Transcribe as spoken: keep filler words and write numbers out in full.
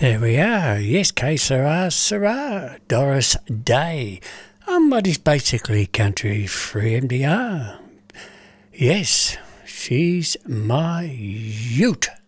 There we are. Yes, que sera, sera. Doris Day. Um, what is basically country free M D R. Yes, she's my ute.